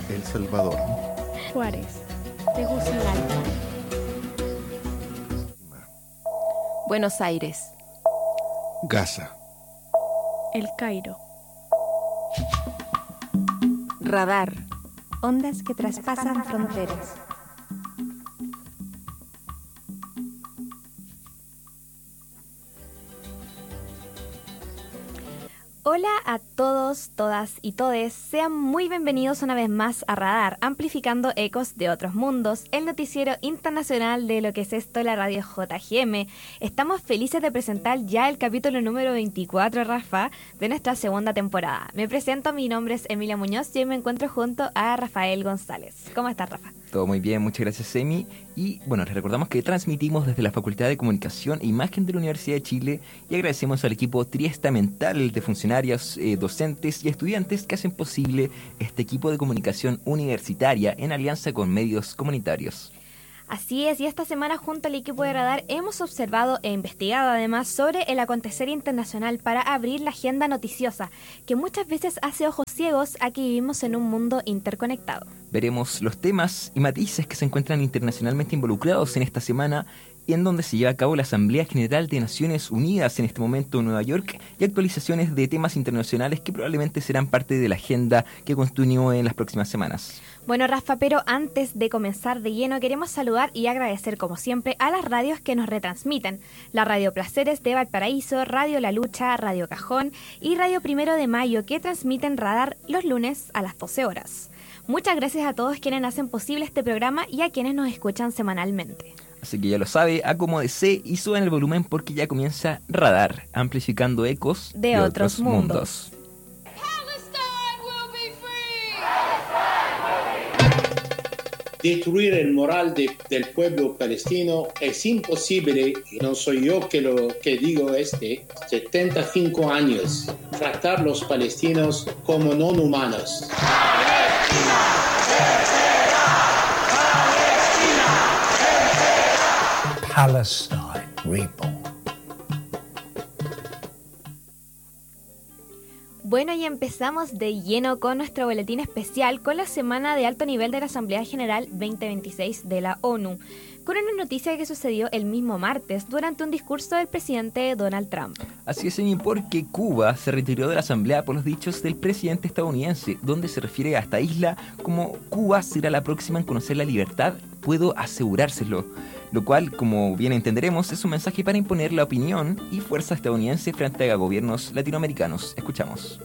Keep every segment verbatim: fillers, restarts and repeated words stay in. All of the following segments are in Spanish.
El Salvador. Juárez. Tegucigalpa. Buenos Aires. Gaza. El Cairo. Radar. Ondas que traspasan fronteras. Hola a todos, todas y todes, sean muy bienvenidos una vez más a Radar, amplificando ecos de otros mundos, el noticiero internacional de lo que es esto, la radio J G M. Estamos felices de presentar ya el capítulo número veinticuatro, Rafa, de nuestra segunda temporada. Me presento, mi nombre es Emilia Muñoz y hoy me encuentro junto a Rafael González. ¿Cómo estás, Rafa? Todo muy bien, muchas gracias, Emi. Y bueno, les recordamos que transmitimos desde la Facultad de Comunicación e Imagen de la Universidad de Chile y agradecemos al equipo triestamental de funcionarios, eh, docentes y estudiantes que hacen posible este equipo de comunicación universitaria en alianza con medios comunitarios. Así es, y esta semana junto al equipo de Radar hemos observado e investigado además sobre el acontecer internacional para abrir la agenda noticiosa, que muchas veces hace ojos ciegos a que vivimos en un mundo interconectado. Veremos los temas y matices que se encuentran internacionalmente involucrados en esta semana, y en donde se lleva a cabo la Asamblea General de Naciones Unidas en este momento en Nueva York, y actualizaciones de temas internacionales que probablemente serán parte de la agenda que continúe en las próximas semanas. Bueno, Rafa, pero antes de comenzar de lleno queremos saludar y agradecer como siempre a las radios que nos retransmiten. La Radio Placeres de Valparaíso, Radio La Lucha, Radio Cajón y Radio Primero de Mayo, que transmiten Radar los lunes a las doce horas. Muchas gracias a todos quienes hacen posible este programa y a quienes nos escuchan semanalmente. Así que ya lo sabe, acomódese y suban el volumen porque ya comienza Radar, amplificando ecos de, de otros, otros mundos. mundos. Destruir el moral de, del pueblo palestino es imposible, no soy yo que lo que digo este, setenta y cinco años, tratar a los palestinos como no humanos. ¡Palestina! Palestine reborn. Bueno, y empezamos de lleno con nuestro boletín especial con la semana de alto nivel de la Asamblea General veinte veintiséis de la ONU, con una noticia que sucedió el mismo martes durante un discurso del presidente Donald Trump. Así es, Emi, porque Cuba se retiró de la Asamblea por los dichos del presidente estadounidense, donde se refiere a esta isla como Cuba será la próxima en conocer la libertad, puedo asegurárselo. Lo cual, como bien entenderemos, es un mensaje para imponer la opinión y fuerza estadounidense frente a gobiernos latinoamericanos. Escuchamos.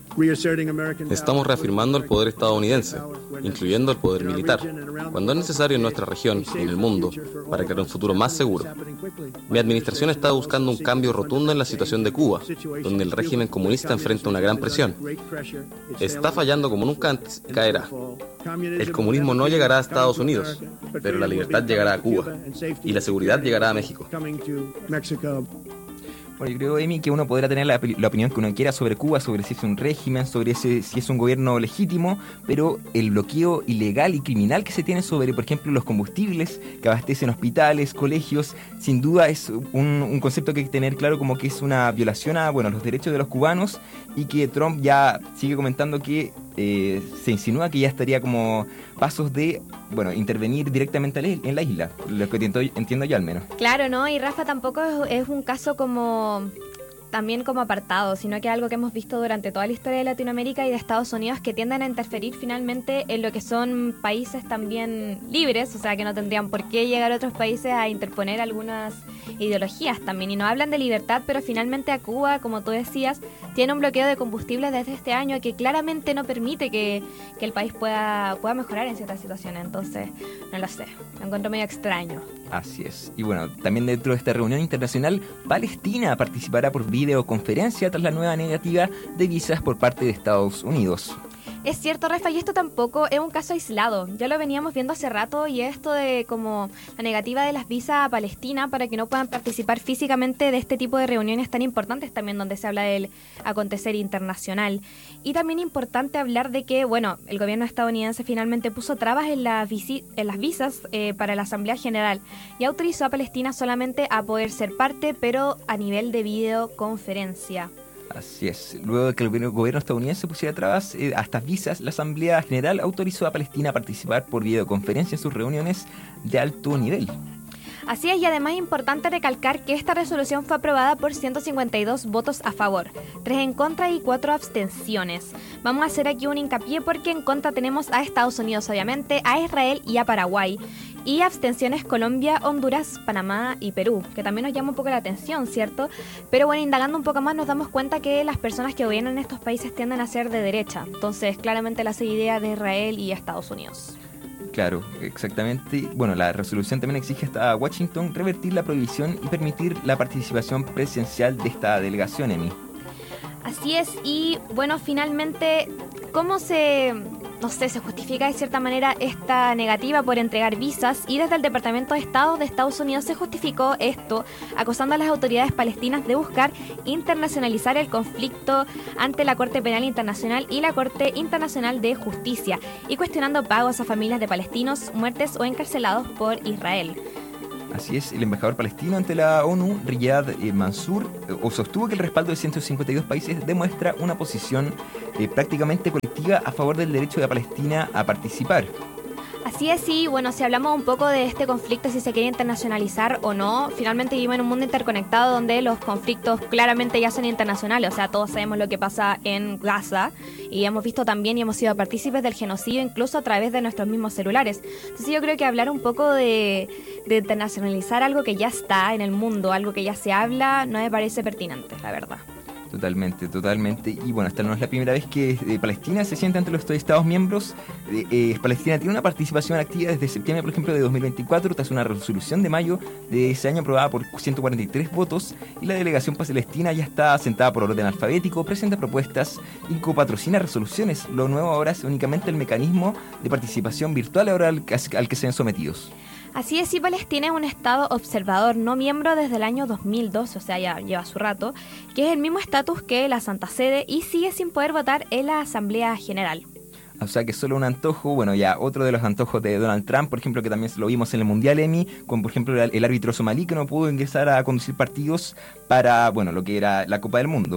Estamos reafirmando el poder estadounidense, incluyendo el poder militar, cuando es necesario en nuestra región y en el mundo, para crear un futuro más seguro. Mi administración está buscando un cambio rotundo en la situación de Cuba, donde el régimen comunista enfrenta una gran presión. Está fallando como nunca antes, caerá. El comunismo no llegará a Estados Unidos, pero la libertad llegará a Cuba, y la seguridad llegará a México. Bueno, yo creo, Emi, que uno podrá tener la, la opinión que uno quiera sobre Cuba, sobre si es un régimen, sobre ese, si es un gobierno legítimo, pero el bloqueo ilegal y criminal que se tiene sobre, por ejemplo, los combustibles que abastecen hospitales, colegios, sin duda es un, un concepto que hay que tener claro como que es una violación a, bueno, los derechos de los cubanos, y que Trump ya sigue comentando que eh, se insinúa que ya estaría como pasos de, bueno, intervenir directamente en la isla, lo que entiendo, entiendo yo al menos. Claro, ¿no? Y Rafa, tampoco es, es un caso como también como apartado, sino que es algo que hemos visto durante toda la historia de Latinoamérica y de Estados Unidos, que tienden a interferir finalmente en lo que son países también libres, o sea que no tendrían por qué llegar a otros países a interponer algunas ideologías también, y no hablan de libertad, pero finalmente a Cuba, como tú decías, tiene un bloqueo de combustibles desde este año que claramente no permite que, que el país pueda, pueda mejorar en ciertas situaciones. Entonces, no lo sé, lo encuentro medio extraño. Así es. Y bueno, también dentro de esta reunión internacional, Palestina participará por videoconferencia tras la nueva negativa de visas por parte de Estados Unidos. Es cierto, Rafa, y esto tampoco es un caso aislado. Ya lo veníamos viendo hace rato, y esto de como la negativa de las visas a Palestina para que no puedan participar físicamente de este tipo de reuniones tan importantes también, donde se habla del acontecer internacional. Y también importante hablar de que, bueno, el gobierno estadounidense finalmente puso trabas en, la visi- en las visas eh, para la Asamblea General y autorizó a Palestina solamente a poder ser parte, pero a nivel de videoconferencia. Así es. Luego de que el gobierno estadounidense pusiera trabas eh, a estas visas, la Asamblea General autorizó a Palestina a participar por videoconferencia en sus reuniones de alto nivel. Así es, y además es importante recalcar que esta resolución fue aprobada por ciento cincuenta y dos votos a favor, tres en contra y cuatro abstenciones. Vamos a hacer aquí un hincapié porque en contra tenemos a Estados Unidos, obviamente, a Israel y a Paraguay. Y abstenciones Colombia, Honduras, Panamá y Perú, que también nos llama un poco la atención, ¿cierto? Pero bueno, indagando un poco más nos damos cuenta que las personas que gobiernan en estos países tienden a ser de derecha. Entonces, claramente la seguidilla de Israel y Estados Unidos. Claro, exactamente. Bueno, la resolución también exige a Washington revertir la prohibición y permitir la participación presencial de esta delegación, Emi. Así es, y bueno, finalmente, ¿cómo se, no sé, se justifica de cierta manera esta negativa por entregar visas? Y desde el Departamento de Estado de Estados Unidos se justificó esto, acusando a las autoridades palestinas de buscar internacionalizar el conflicto ante la Corte Penal Internacional y la Corte Internacional de Justicia, y cuestionando pagos a familias de palestinos muertos o encarcelados por Israel. Así es, el embajador palestino ante la ONU, Riyad eh, Mansour, eh, sostuvo que el respaldo de ciento cincuenta y dos países demuestra una posición eh, prácticamente colectiva a favor del derecho de Palestina a participar. Así es, y bueno, si hablamos un poco de este conflicto, si se quiere internacionalizar o no, finalmente vivimos en un mundo interconectado donde los conflictos claramente ya son internacionales, o sea, todos sabemos lo que pasa en Gaza y hemos visto también y hemos sido partícipes del genocidio incluso a través de nuestros mismos celulares. Entonces yo creo que hablar un poco de, de internacionalizar algo que ya está en el mundo, algo que ya se habla, no me parece pertinente, la verdad. Totalmente, totalmente. Y bueno, esta no es la primera vez que eh, Palestina se sienta ante los Estados miembros. Eh, eh, Palestina tiene una participación activa desde septiembre, por ejemplo, de dos mil veinticuatro, tras una resolución de mayo de ese año aprobada por ciento cuarenta y tres votos. Y la delegación palestina ya está sentada por orden alfabético, presenta propuestas y copatrocina resoluciones. Lo nuevo ahora es únicamente el mecanismo de participación virtual ahora al, al que se ven sometidos. Así es, y Palestina es un estado observador no miembro desde el año dos mil dos, o sea, ya lleva su rato, que es el mismo estatus que la Santa Sede y sigue sin poder votar en la Asamblea General. O sea que es solo un antojo, bueno, ya otro de los antojos de Donald Trump, por ejemplo, que también lo vimos en el Mundial, Emi, con por ejemplo el árbitro somalí que no pudo ingresar a conducir partidos para, bueno, lo que era la Copa del Mundo.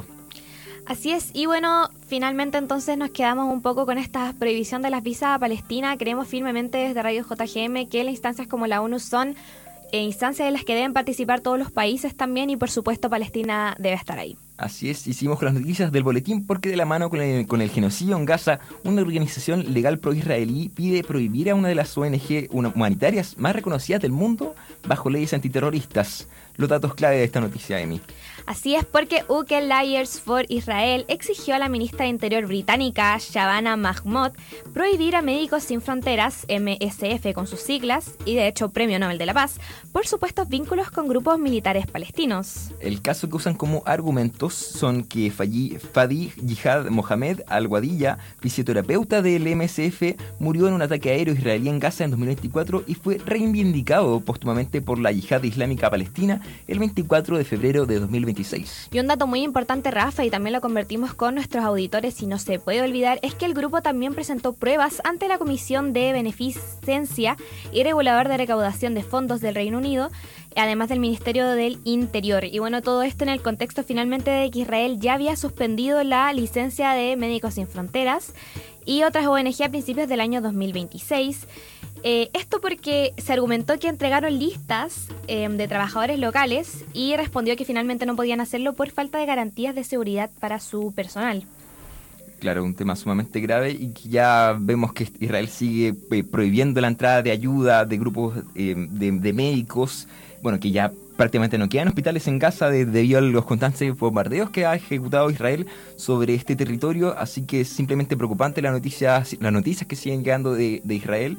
Así es, y bueno, finalmente entonces nos quedamos un poco con esta prohibición de las visas a Palestina. Creemos firmemente desde Radio J G M que las instancias como la ONU son eh, instancias en las que deben participar todos los países también, y por supuesto Palestina debe estar ahí. Así es, hicimos con las noticias del boletín porque de la mano con el, con el genocidio en Gaza, una organización legal pro-israelí pide prohibir a una de las O N G humanitarias más reconocidas del mundo bajo leyes antiterroristas. Los datos clave de esta noticia, Emi. Así es, porque U K Liars for Israel exigió a la ministra de Interior británica, Shabana Mahmood, prohibir a Médicos Sin Fronteras, M S F con sus siglas, y de hecho Premio Nobel de la Paz, por supuestos vínculos con grupos militares palestinos. El caso que usan como argumentos son que Fadi Jihad Mohamed Al-Wadiyya, fisioterapeuta del M S F, murió en un ataque aéreo israelí en Gaza en dos mil veinticuatro y fue reivindicado póstumamente por la Yihad Islámica Palestina el veinticuatro de febrero de dos mil veintiséis. Y un dato muy importante, Rafa, y también lo convertimos con nuestros auditores y no se puede olvidar, es que el grupo también presentó pruebas ante la Comisión de Beneficencia y Regulador de Recaudación de Fondos del Reino Unido, además del Ministerio del Interior. Y bueno, todo esto en el contexto finalmente de que Israel ya había suspendido la licencia de Médicos Sin Fronteras y otras O N G a principios del año dos mil veintiséis. Eh, esto porque se argumentó que entregaron listas eh, de trabajadores locales y respondió que finalmente no podían hacerlo por falta de garantías de seguridad para su personal. Claro, un tema sumamente grave y que ya vemos que Israel sigue eh, prohibiendo la entrada de ayuda de grupos eh, de, de médicos, bueno, que ya prácticamente no quedan hospitales en Gaza de, debido a los constantes bombardeos que ha ejecutado Israel sobre este territorio, así que es simplemente preocupante la noticia, las noticias que siguen llegando de, de Israel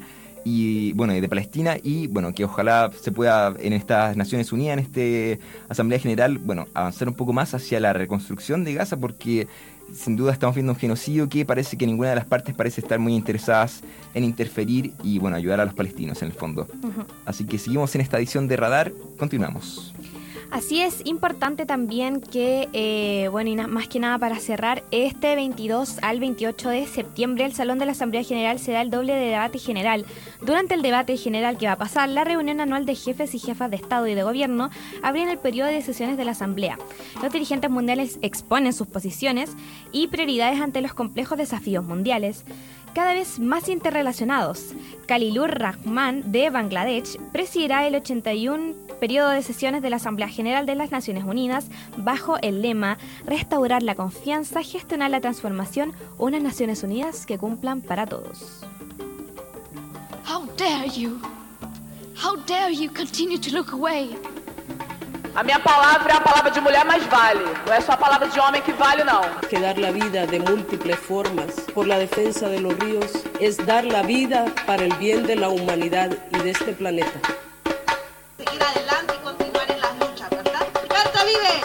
y bueno, de Palestina, y bueno, que ojalá se pueda en estas Naciones Unidas, en esta Asamblea General, bueno, avanzar un poco más hacia la reconstrucción de Gaza, porque sin duda estamos viendo un genocidio que parece que ninguna de las partes parece estar muy interesadas en interferir y bueno, ayudar a los palestinos en el fondo. Uh-huh. Así que seguimos en esta edición de Radar, continuamos. Así es, importante también que, eh, bueno, y na- más que nada para cerrar, este veintidós al veintiocho de septiembre el Salón de la Asamblea General será el doble de debate general. Durante el debate general que va a pasar, la reunión anual de jefes y jefas de Estado y de Gobierno abrirá el periodo de sesiones de la Asamblea. Los dirigentes mundiales exponen sus posiciones y prioridades ante los complejos desafíos mundiales, cada vez más interrelacionados. Khalilur Rahman de Bangladesh presidirá el ochenta y uno periodo de sesiones de la Asamblea General de las Naciones Unidas bajo el lema Restaurar la confianza, gestionar la transformación, unas Naciones Unidas que cumplan para todos. How dare you? How dare you continue to look away? A minha palavra é a palavra de mulher, mas vale. Não é só a palavra de homem que vale, não. Que dar la vida de múltiples formas por la defensa de los ríos es dar la vida para el bien de la humanidad y de este planeta. Seguir adelante y continuar en las luchas, ¿verdad? ¡Carta vive!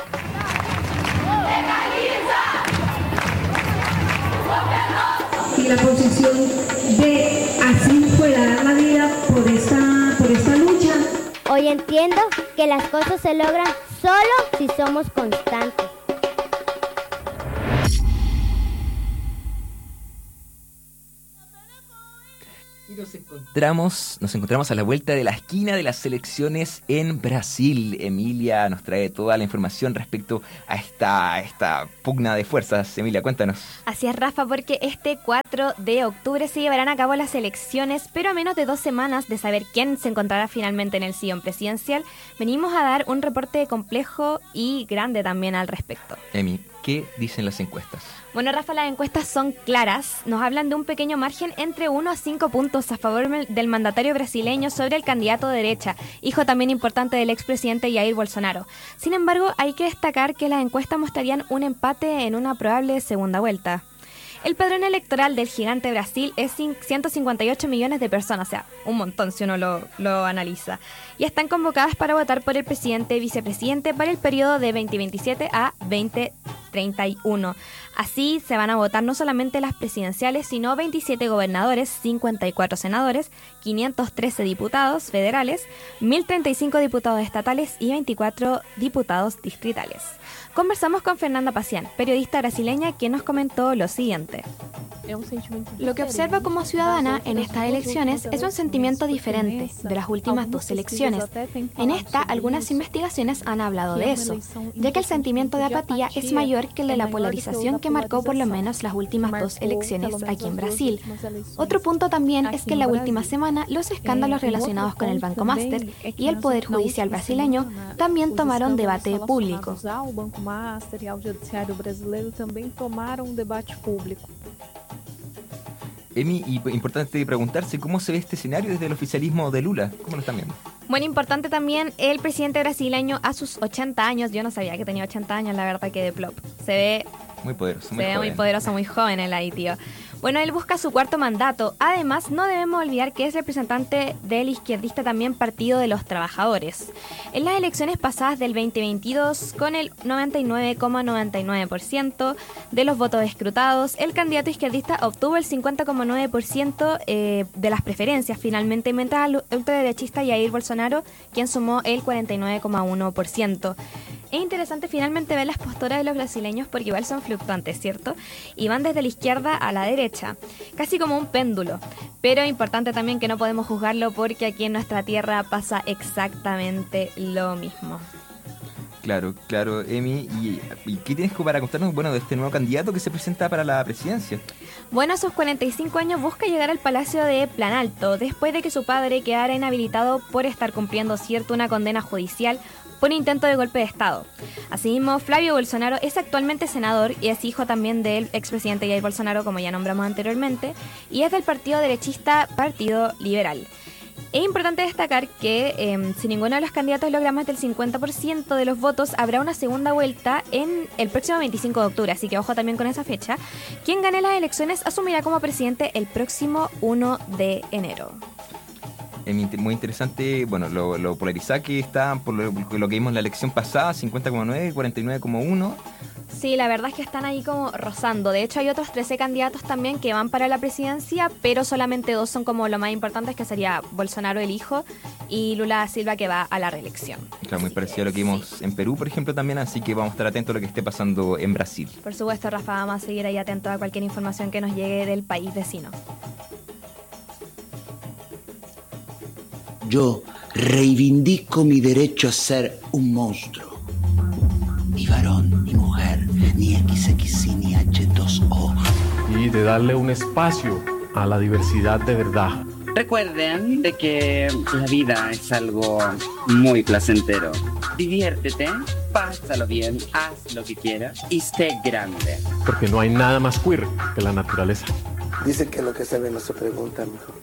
Y la posición de así fuera dar la vida por esta, por esta lucha. Hoy entiendo que las cosas se logran solo si somos constantes. Y nos encontramos, nos encontramos a la vuelta de la esquina de las elecciones en Brasil. Emilia nos trae toda la información respecto a esta, esta pugna de fuerzas. Emilia, cuéntanos. Así es, Rafa, porque este cuatro de octubre se llevarán a cabo las elecciones, pero a menos de dos semanas de saber quién se encontrará finalmente en el sillón presidencial, venimos a dar un reporte complejo y grande también al respecto. Emi, ¿qué dicen las encuestas? Bueno, Rafa, las encuestas son claras. Nos hablan de un pequeño margen entre uno a cinco puntos a favor del mandatario brasileño sobre el candidato de derecha, hijo también importante del expresidente Jair Bolsonaro. Sin embargo, hay que destacar que las encuestas mostrarían un empate en una probable segunda vuelta. El padrón electoral del gigante Brasil es ciento cincuenta y ocho millones de personas, o sea, un montón si uno lo, lo analiza. Y están convocadas para votar por el presidente y vicepresidente para el periodo de veinte veintisiete a veinte treinta y uno. Así se van a votar no solamente las presidenciales, sino veintisiete gobernadores, cincuenta y cuatro senadores, quinientos trece diputados federales, mil treinta y cinco diputados estatales y veinticuatro diputados distritales. Conversamos con Fernanda Pacián, periodista brasileña, quien nos comentó lo siguiente. Lo que observa como ciudadana en estas elecciones es un sentimiento diferente de las últimas dos elecciones. En esta, algunas investigaciones han hablado de eso, ya que el sentimiento de apatía es mayor que el de la polarización que marcó por lo menos las últimas dos elecciones aquí en Brasil. Otro punto también es que en la última semana los escándalos relacionados con el Banco Master y el Poder Judicial brasileño también tomaron debate público. Master e ao Judiciário Brasileiro também tomaram um debate público. Emi, y importante preguntarse cómo se ve este escenario desde el oficialismo de Lula. ¿Cómo lo están viendo? Bueno, importante también el presidente brasileño a sus ochenta años. Yo no sabía que tenía ochenta años, la verdad que de plop. Se ve muy poderoso, muy se ve joven. muy poderoso, muy joven el ahí, tío. Bueno, él busca su cuarto mandato. Además, no debemos olvidar que es representante del izquierdista también Partido de los Trabajadores. En las elecciones pasadas del veinte veintidós, con el noventa y nueve coma noventa y nueve por ciento de los votos escrutados, el candidato izquierdista obtuvo el cincuenta coma nueve por ciento eh, de las preferencias finalmente, mientras el ultraderechista Jair Bolsonaro, quien sumó el cuarenta y nueve coma uno por ciento. Es interesante finalmente ver las posturas de los brasileños porque igual son fluctuantes, ¿cierto? Y van desde la izquierda a la derecha, casi como un péndulo. Pero importante también que no podemos juzgarlo porque aquí en nuestra tierra pasa exactamente lo mismo. Claro, claro, Emi. ¿Y, y qué tienes para contarnos, bueno, de este nuevo candidato que se presenta para la presidencia? Bueno, a sus cuarenta y cinco años busca llegar al Palacio de Planalto después de que su padre quedara inhabilitado por estar cumpliendo, cierto, una condena judicial por intento de golpe de Estado. Asimismo, Flavio Bolsonaro es actualmente senador y es hijo también del expresidente Jair Bolsonaro, como ya nombramos anteriormente, y es del partido derechista Partido Liberal. Es importante destacar que eh, si ninguno de los candidatos logra más del cincuenta por ciento de los votos, habrá una segunda vuelta en el próximo veinticinco de octubre, así que ojo también con esa fecha. Quien gane las elecciones asumirá como presidente el próximo primero de enero. Muy interesante, bueno, lo, lo polarizada que está por lo, lo que vimos en la elección pasada, cincuenta coma nueve, cuarenta y nueve coma uno. Sí, la verdad es que están ahí como rozando. De hecho, hay otros trece candidatos también que van para la presidencia, pero solamente dos son como lo más importantes, que sería Bolsonaro el hijo y Lula da Silva, que va a la reelección. Claro, muy parecido a lo que vimos sí. en Perú, por ejemplo, también, así que vamos a estar atentos a lo que esté pasando en Brasil. Por supuesto, Rafa, vamos a seguir ahí atentos a cualquier información que nos llegue del país vecino. Yo reivindico mi derecho a ser un monstruo. Ni varón, ni mujer, ni equis equis y, ni hache dos o. Y de darle un espacio a la diversidad de verdad. Recuerden de que la vida es algo muy placentero. Diviértete, pásalo bien, haz lo que quieras y sé grande. Porque no hay nada más queer que la naturaleza. Dicen que lo que se ve no se pregunta, mijo.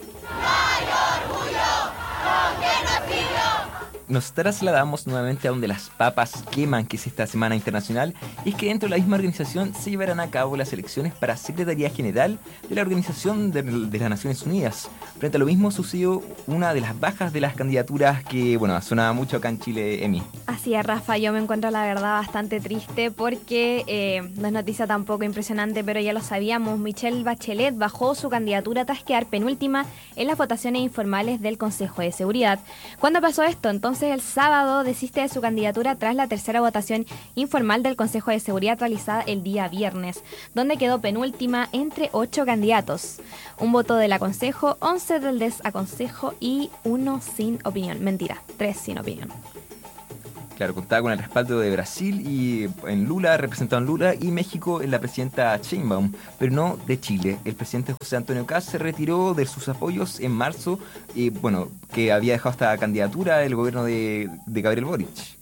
Nos trasladamos nuevamente a donde las papas queman, que es esta Semana Internacional, y es que dentro de la misma organización se llevarán a cabo las elecciones para Secretaría General de la Organización de, de las Naciones Unidas. Frente a lo mismo sucedió una de las bajas de las candidaturas que, bueno, sonaba mucho acá en Chile, Emi. Así es, Rafa, yo me encuentro la verdad bastante triste porque eh, no es noticia tampoco impresionante, pero ya lo sabíamos, Michelle Bachelet bajó su candidatura tras quedar penúltima en las votaciones informales del Consejo de Seguridad. ¿Cuándo pasó esto? Entonces, el sábado desiste de su candidatura tras la tercera votación informal del Consejo de Seguridad realizada el día viernes, donde quedó penúltima entre ocho candidatos. Un voto del aconsejo, once del desaconsejo y uno sin opinión. Mentira, tres sin opinión. Claro, contaba con el respaldo de Brasil y en Lula, representado en Lula, y México en la presidenta Sheinbaum, pero no de Chile. El presidente José Antonio Kast se retiró de sus apoyos en marzo, y bueno, que había dejado esta candidatura el gobierno de, de Gabriel Boric.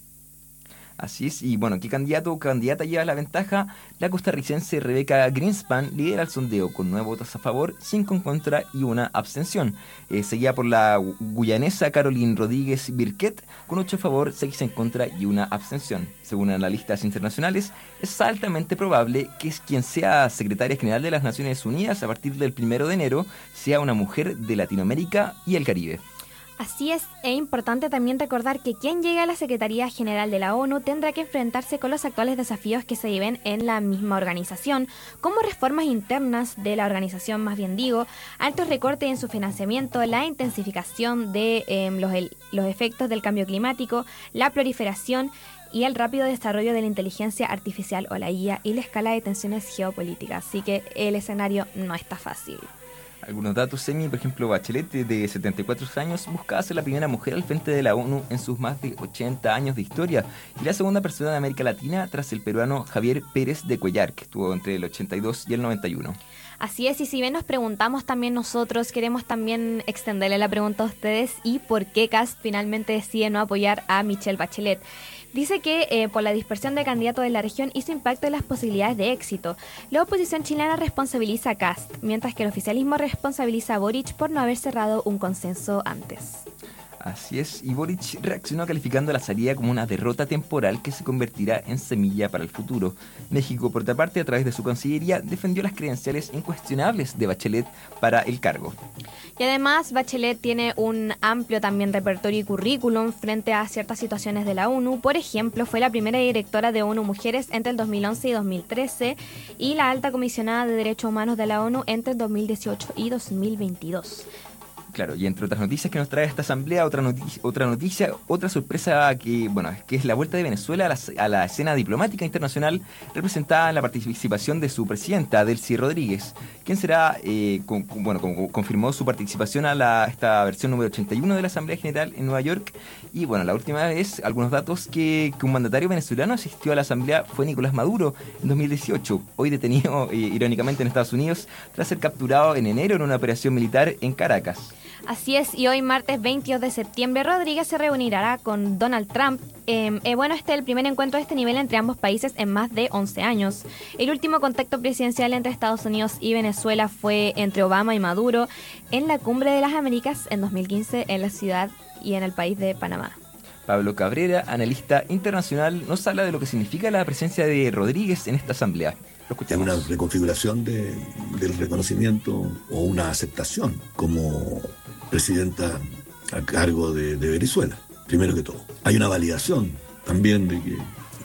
Así es, y bueno, ¿qué candidato o candidata lleva la ventaja? La costarricense Rebecca Greenspan lidera el sondeo con nueve votos a favor, cinco en contra y una abstención. Eh, seguida por la guyanesa Caroline Rodríguez Birquet con ocho a favor, seis en contra y una abstención. Según analistas internacionales, es altamente probable que quien sea secretaria general de las Naciones Unidas a partir del primero de enero sea una mujer de Latinoamérica y el Caribe. Así es, es importante también recordar que quien llegue a la Secretaría General de la ONU tendrá que enfrentarse con los actuales desafíos que se viven en la misma organización, como reformas internas de la organización, más bien digo, altos recortes en su financiamiento, la intensificación de eh, los, el, los efectos del cambio climático, la proliferación y el rápido desarrollo de la inteligencia artificial o la I A y la escala de tensiones geopolíticas. Así que el escenario no está fácil. Algunos datos, Emi, por ejemplo, Bachelet, de setenta y cuatro años, buscaba ser la primera mujer al frente de la ONU en sus más de ochenta años de historia y la segunda persona de América Latina tras el peruano Javier Pérez de Cuellar, que estuvo entre el ochenta y dos y el noventa y uno. Así es, y si bien nos preguntamos también nosotros, queremos también extenderle la pregunta a ustedes y por qué Kast finalmente decide no apoyar a Michelle Bachelet. Dice que eh, por la dispersión de candidatos de la región hizo impacto en las posibilidades de éxito. La oposición chilena responsabiliza a Kast, mientras que el oficialismo responsabiliza a Boric por no haber cerrado un consenso antes. Así es, y Boric reaccionó calificando la salida como una derrota temporal que se convertirá en semilla para el futuro. México, por otra parte, a través de su Cancillería, defendió las credenciales incuestionables de Bachelet para el cargo. Y además, Bachelet tiene un amplio también repertorio y currículum frente a ciertas situaciones de la ONU. Por ejemplo, fue la primera directora de ONU Mujeres entre el dos mil once y dos mil trece y la alta comisionada de Derechos Humanos de la ONU entre el dos mil dieciocho y dos mil veintidós. Claro, y entre otras noticias que nos trae esta asamblea, otra noticia, otra noticia, otra sorpresa que, bueno, que es la vuelta de Venezuela a la, a la escena diplomática internacional, representada en la participación de su presidenta, Delcy Rodríguez, quien será, eh, con, bueno, con, confirmó su participación a la, esta versión número ochenta y uno de la Asamblea General en Nueva York. Y bueno, la última vez, algunos datos que, que un mandatario venezolano asistió a la asamblea fue Nicolás Maduro en dos mil dieciocho, hoy detenido eh, irónicamente en Estados Unidos tras ser capturado en enero en una operación militar en Caracas. Así es, y hoy martes veintidós de septiembre Rodríguez se reunirá con Donald Trump. Eh, eh, bueno, este es el primer encuentro de este nivel entre ambos países en más de once años. El último contacto presidencial entre Estados Unidos y Venezuela fue entre Obama y Maduro en la Cumbre de las Américas en dos mil quince en la ciudad y en el país de Panamá. Pablo Cabrera, analista internacional, nos habla de lo que significa la presencia de Rodríguez en esta asamblea. Es una reconfiguración de, del reconocimiento o una aceptación como presidenta a cargo de, de Venezuela, primero que todo. Hay una validación también de que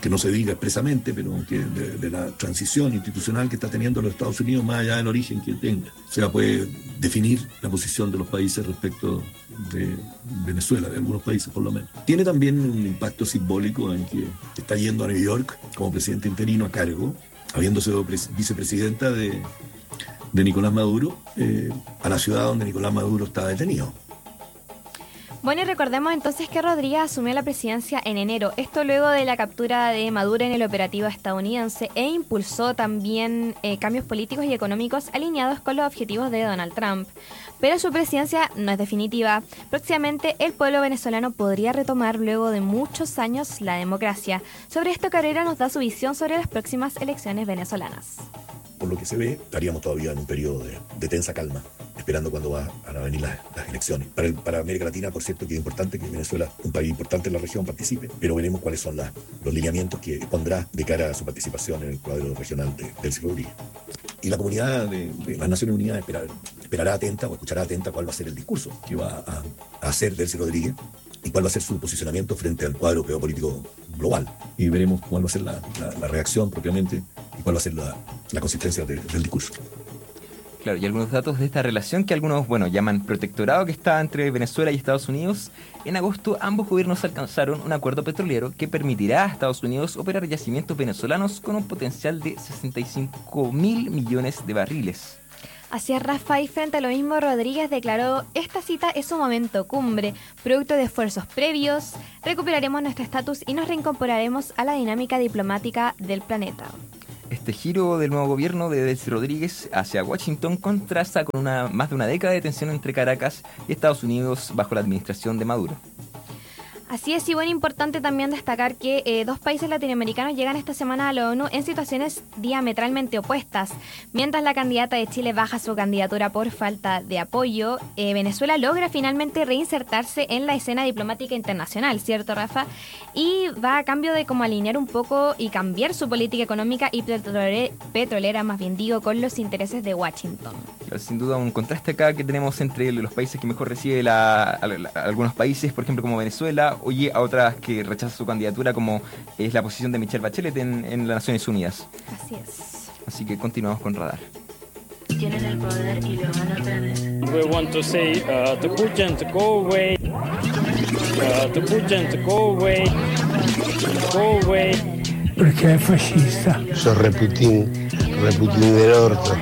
que no se diga expresamente, pero que de, de la transición institucional que está teniendo los Estados Unidos, más allá del origen que tenga. O sea, puede definir la posición de los países respecto de Venezuela, de algunos países por lo menos. Tiene también un impacto simbólico en que está yendo a New York como presidente interino a cargo, habiendo sido vicepresidenta de, de Nicolás Maduro, eh, a la ciudad donde Nicolás Maduro está detenido. Bueno, y recordemos entonces que Rodríguez asumió la presidencia en enero, esto luego de la captura de Maduro en el operativo estadounidense, e impulsó también eh, cambios políticos y económicos alineados con los objetivos de Donald Trump. Pero su presidencia no es definitiva. Próximamente el pueblo venezolano podría retomar luego de muchos años la democracia. Sobre esto, Cabrera nos da su visión sobre las próximas elecciones venezolanas. Por lo que se ve, estaríamos todavía en un periodo de, de tensa calma, esperando cuándo van a venir las, las elecciones. Para, el, para América Latina, por cierto, que es importante que Venezuela, un país importante en la región, participe, pero veremos cuáles son las, los lineamientos que pondrá de cara a su participación en el cuadro regional de Delcy Rodríguez. Y la comunidad de, de las Naciones Unidas esperar, esperará atenta o escuchará atenta cuál va a ser el discurso que va a, a hacer Delcy Rodríguez y cuál va a ser su posicionamiento frente al cuadro geopolítico global. Y veremos cuál va a ser la, la, la reacción propiamente y cuál va a ser la, la consistencia de, del discurso. Claro, y algunos datos de esta relación que algunos, bueno, llaman protectorado que está entre Venezuela y Estados Unidos. En agosto, ambos gobiernos alcanzaron un acuerdo petrolero que permitirá a Estados Unidos operar yacimientos venezolanos con un potencial de sesenta y cinco mil millones de barriles. Así es, Rafa, y frente a lo mismo, Rodríguez declaró: esta cita es un momento cumbre, producto de esfuerzos previos, recuperaremos nuestro estatus y nos reincorporaremos a la dinámica diplomática del planeta. Este giro del nuevo gobierno de Delcy Rodríguez hacia Washington contrasta con una, más de una década de tensión entre Caracas y Estados Unidos bajo la administración de Maduro. Así es, y bueno, importante también destacar que eh, dos países latinoamericanos llegan esta semana a la ONU en situaciones diametralmente opuestas. Mientras la candidata de Chile baja su candidatura por falta de apoyo, eh, Venezuela logra finalmente reinsertarse en la escena diplomática internacional, ¿cierto, Rafa? Y va a cambio de como alinear un poco y cambiar su política económica y petrolera, petrolera más bien digo, con los intereses de Washington. Sin duda un contraste acá que tenemos entre los países que mejor recibe la, a, a, a algunos países, por ejemplo como Venezuela, oye a otras que rechazan su candidatura, como es la posición de Michelle Bachelet en, en las Naciones Unidas. Así es. Así que continuamos con Radar. Tienen el poder y lo van a perder. We want to say uh, to Putin to go away. Uh, to Putin to go away. Go away. Perché è fascista. Sono Reputin, Reputin del orto.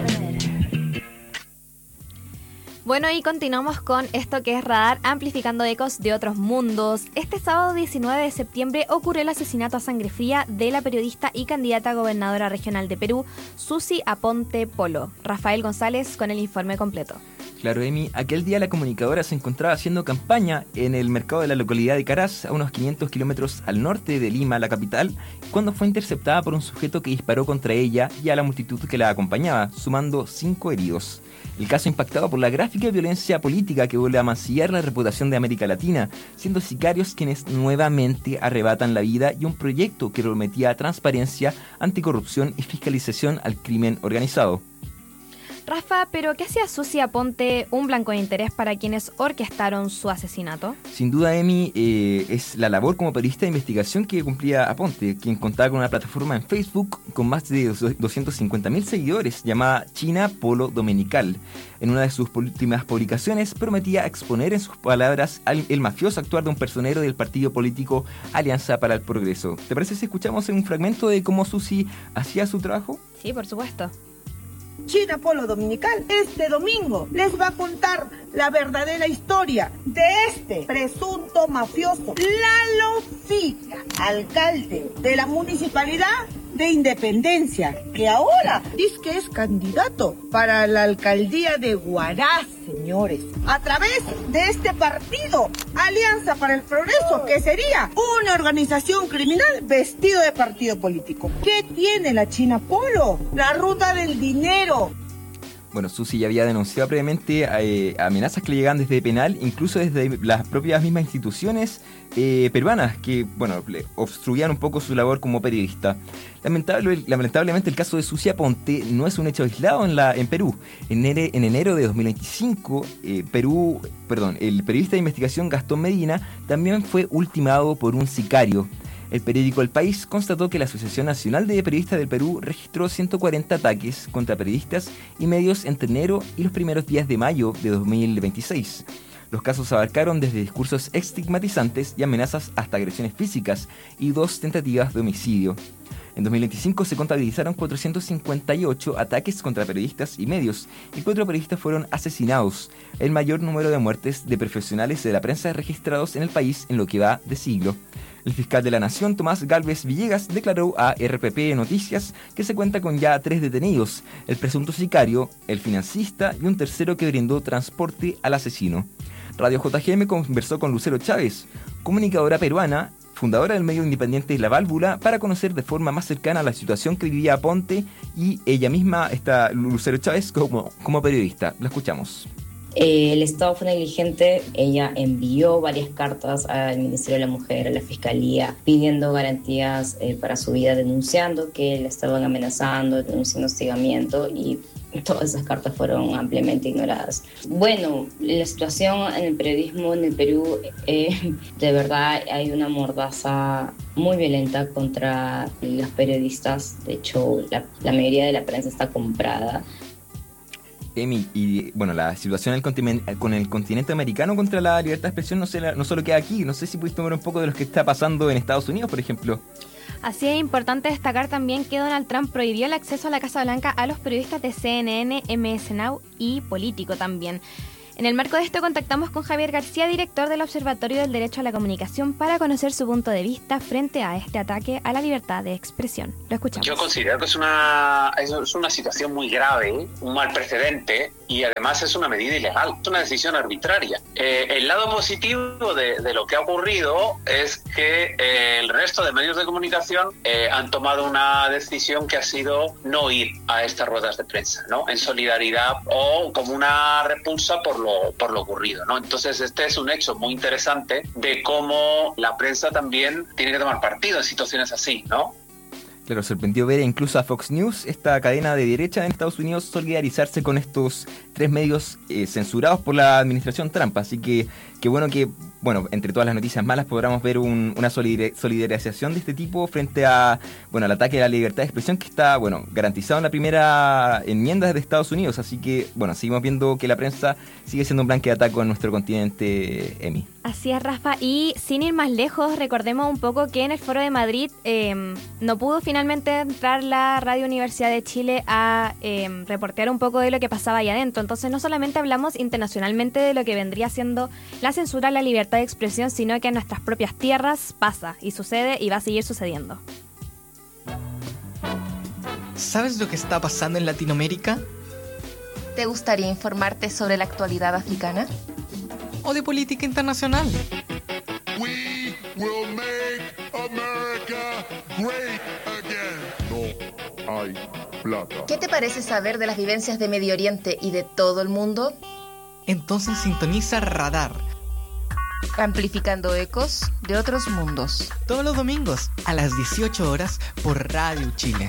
Bueno, y continuamos con esto que es Radar, amplificando ecos de otros mundos. Este sábado diecinueve de septiembre ocurrió el asesinato a sangre fría de la periodista y candidata a gobernadora regional de Perú, Susy Aponte Polo. Rafael González con el informe completo. Claro, Emi, aquel día la comunicadora se encontraba haciendo campaña en el mercado de la localidad de Caraz, a unos quinientos kilómetros al norte de Lima, la capital, cuando fue interceptada por un sujeto que disparó contra ella y a la multitud que la acompañaba, sumando cinco heridos. El caso impactado por la gráfica violencia política que vuelve a mancillar la reputación de América Latina, siendo sicarios quienes nuevamente arrebatan la vida y un proyecto que prometía transparencia, anticorrupción y fiscalización al crimen organizado. Rafa, ¿pero qué hacía Susy Aponte un blanco de interés para quienes orquestaron su asesinato? Sin duda, Emi, eh, es la labor como periodista de investigación que cumplía Aponte, quien contaba con una plataforma en Facebook con más de doscientos cincuenta mil seguidores llamada China Polo Dominical. En una de sus últimas publicaciones prometía exponer en sus palabras al, el mafioso actuar de un personero del partido político Alianza para el Progreso. ¿Te parece si escuchamos un fragmento de cómo Susy hacía su trabajo? Sí, por supuesto. China Polo Dominical este domingo les va a contar la verdadera historia de este presunto mafioso Lalo Fica, alcalde de la municipalidad de Independencia, que ahora dice que es candidato para la alcaldía de Huaraz, señores, a través de este partido, Alianza para el Progreso, que sería una organización criminal vestido de partido político. ¿Qué tiene la China Polo? La ruta del dinero. Bueno, Susy ya había denunciado previamente eh, amenazas que le llegaban desde penal, incluso desde las propias mismas instituciones eh, peruanas, que bueno, le obstruían un poco su labor como periodista. Lamentable, lamentablemente el caso de Susy Aponte no es un hecho aislado en, la, en Perú. En, ere, en enero de dos mil veinticinco, eh, Perú, perdón, el periodista de investigación Gastón Medina también fue ultimado por un sicario. El periódico El País constató que la Asociación Nacional de Periodistas del Perú registró ciento cuarenta ataques contra periodistas y medios entre enero y los primeros días de mayo de dos mil veintiséis. Los casos abarcaron desde discursos estigmatizantes y amenazas hasta agresiones físicas y dos tentativas de homicidio. En dos mil veinticinco se contabilizaron cuatrocientos cincuenta y ocho ataques contra periodistas y medios, y cuatro periodistas fueron asesinados, el mayor número de muertes de profesionales de la prensa registrados en el país en lo que va de siglo. El fiscal de la Nación, Tomás Gálvez Villegas, declaró a R P P Noticias que se cuenta con ya tres detenidos, el presunto sicario, el financista y un tercero que brindó transporte al asesino. Radio J G M conversó con Lucero Chávez, comunicadora peruana, fundadora del medio independiente La Válvula, para conocer de forma más cercana la situación que vivía Aponte y ella misma, esta Lucero Chávez, como, como periodista. La escuchamos. Eh, el Estado fue negligente. Ella envió varias cartas al Ministerio de la Mujer, a la Fiscalía, pidiendo garantías eh, para su vida, denunciando que la estaban amenazando, denunciando hostigamiento, y todas esas cartas fueron ampliamente ignoradas. Bueno, la situación en el periodismo en el Perú, eh, de verdad hay una mordaza muy violenta contra los periodistas. De hecho, la, la mayoría de la prensa está comprada. Emi, y bueno, la situación con el continente americano contra la libertad de expresión no, se la, no solo queda aquí. No sé si pudiste ver un poco de lo que está pasando en Estados Unidos, por ejemplo. Así es importante destacar también que Donald Trump prohibió el acceso a la Casa Blanca a los periodistas de C N N, M S Now y Político también. En el marco de esto contactamos con Javier García, director del Observatorio del Derecho a la Comunicación, para conocer su punto de vista frente a este ataque a la libertad de expresión. Lo escuchamos. Yo considero que es una, es una situación muy grave, un mal precedente, y además es una medida ilegal, es una decisión arbitraria. Eh, el lado positivo de, de lo que ha ocurrido es que eh, el resto de medios de comunicación eh, han tomado una decisión que ha sido no ir a estas ruedas de prensa, ¿no? En solidaridad o como una repulsa por lo, por lo ocurrido, ¿no? Entonces este es un hecho muy interesante de cómo la prensa también tiene que tomar partido en situaciones así, ¿no? Claro, sorprendió ver incluso a Fox News, esta cadena de derecha en Estados Unidos, solidarizarse con estos tres medios eh, censurados por la administración Trump. Así que qué bueno que, bueno, entre todas las noticias malas podamos ver un, una solidarización de este tipo frente a, bueno, al ataque a la libertad de expresión que está, bueno, garantizado en la primera enmienda de Estados Unidos. Así que, bueno, seguimos viendo que la prensa sigue siendo un blanco de ataque en nuestro continente, Emi. Así es, Rafa. Y sin ir más lejos, recordemos un poco que en el Foro de Madrid eh, no pudo finalmente entrar la Radio Universidad de Chile a eh, reportear un poco de lo que pasaba ahí adentro. Entonces no solamente hablamos internacionalmente de lo que vendría siendo la censura a la libertad de expresión, sino que en nuestras propias tierras pasa y sucede y va a seguir sucediendo. ¿Sabes lo que está pasando en Latinoamérica? ¿Te gustaría informarte sobre la actualidad africana? ¿O de política internacional? We will make America great again. No hay plata. ¿Qué te parece saber de las vivencias de Medio Oriente y de todo el mundo? Entonces sintoniza Radar. Amplificando ecos de otros mundos. Todos los domingos a las dieciocho horas por Radio Chile.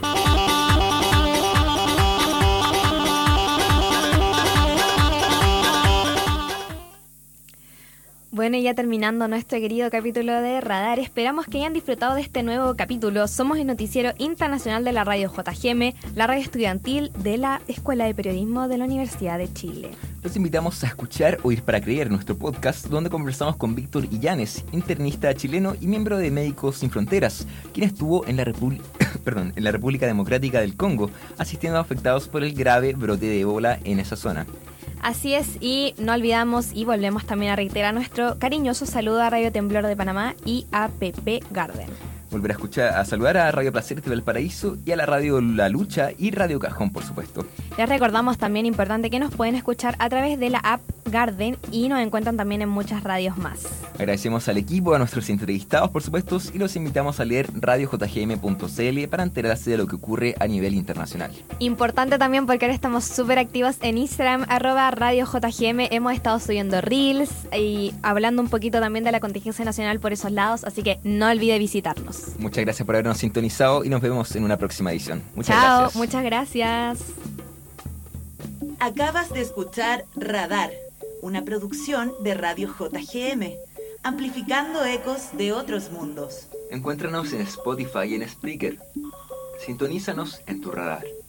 Bueno, y ya terminando nuestro querido capítulo de Radar, esperamos que hayan disfrutado de este nuevo capítulo. Somos el noticiero internacional de la radio J G M, la radio estudiantil de la Escuela de Periodismo de la Universidad de Chile. Los invitamos a escuchar Oír para Creer, nuestro podcast, donde conversamos con Víctor Illanes, internista chileno y miembro de Médicos Sin Fronteras, quien estuvo en la, República, perdón, en la República Democrática del Congo, asistiendo a afectados por el grave brote de ébola en esa zona. Así es, y no olvidamos y volvemos también a reiterar nuestro cariñoso saludo a Radio Temblor de Panamá y a Pepe Garden. Volver a escuchar, a saludar a Radio Placer de Valparaíso y a la Radio La Lucha y Radio Cajón, por supuesto. Les recordamos también importante que nos pueden escuchar a través de la app Garden y nos encuentran también en muchas radios más. Agradecemos al equipo, a nuestros entrevistados, por supuesto, y los invitamos a leer radio j g m punto c l para enterarse de lo que ocurre a nivel internacional. Importante también porque ahora estamos súper activos en Instagram, arroba Radio J G M. Hemos estado subiendo reels y hablando un poquito también de la contingencia nacional por esos lados, así que no olvide visitarnos. Muchas gracias por habernos sintonizado y nos vemos en una próxima edición. Muchas Chao, gracias. Muchas gracias. Acabas de escuchar Radar, una producción de Radio J G M. amplificando ecos de otros mundos. Encuéntranos en Spotify y en Spreaker. Sintonízanos en tu radar.